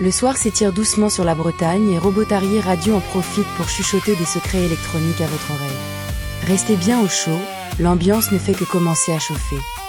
Le soir s'étire doucement sur la Bretagne et Robotarier Radio en profite pour chuchoter des secrets électroniques à votre oreille. Restez bien au chaud, l'ambiance ne fait que commencer à chauffer.